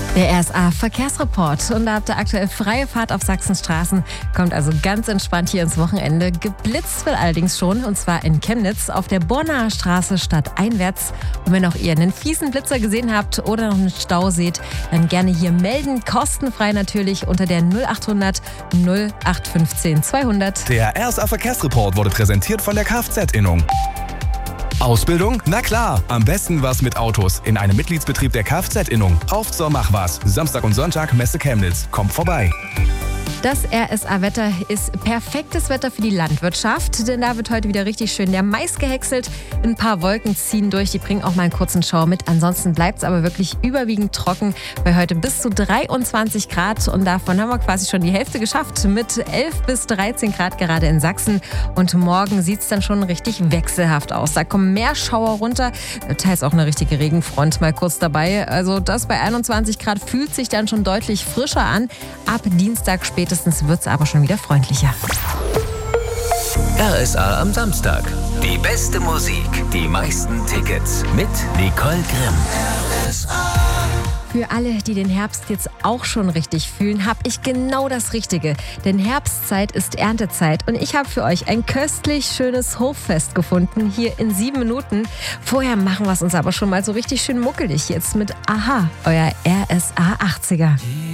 Der RSA-Verkehrsreport. Und da habt ihr aktuell freie Fahrt auf Sachsens Straßen. Kommt also ganz entspannt hier ins Wochenende. Geblitzt wird allerdings schon, und zwar in Chemnitz auf der Bornaer Straße stadteinwärts. Und wenn auch ihr einen fiesen Blitzer gesehen habt oder noch einen Stau seht, dann gerne hier melden. Kostenfrei natürlich unter der 0800 0815 200. Der RSA-Verkehrsreport wurde präsentiert von der Kfz-Innung. Ausbildung? Na klar, am besten was mit Autos in einem Mitgliedsbetrieb der Kfz-Innung. Auf zur Mach was. Samstag und Sonntag Messe Chemnitz. Kommt vorbei. Das RSA-Wetter ist perfektes Wetter für die Landwirtschaft, denn da wird heute wieder richtig schön der Mais gehäckselt. Ein paar Wolken ziehen durch, die bringen auch mal einen kurzen Schauer mit. Ansonsten bleibt es aber wirklich überwiegend trocken, bei heute bis zu 23 Grad. Und davon haben wir quasi schon die Hälfte geschafft mit 11 bis 13 Grad gerade in Sachsen. Und morgen sieht es dann schon richtig wechselhaft aus. Da kommen mehr Schauer runter, teils auch eine richtige Regenfront mal kurz dabei. Also das bei 21 Grad fühlt sich dann schon deutlich frischer an. Ab Dienstag spätestens wird es aber schon wieder freundlicher. RSA am Samstag. Die beste Musik, die meisten Tickets mit Nicole Grimm. RSA. Für alle, die den Herbst jetzt auch schon richtig fühlen, habe ich genau das Richtige. Denn Herbstzeit ist Erntezeit und ich habe für euch ein köstlich schönes Hoffest gefunden, hier in 7 Minuten. Vorher machen wir es uns aber schon mal so richtig schön muckelig jetzt mit Aha, euer RSA 80er.